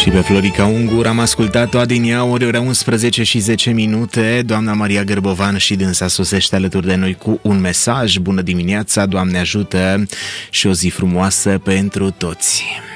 Și pe Florica Ungur am ascultat-o adineauri, ora 11 și 10 minute. Doamna Maria Gârbovan și dânsa sosește alături de noi cu un mesaj. Bună dimineața, Doamne ajută și o zi frumoasă pentru toți.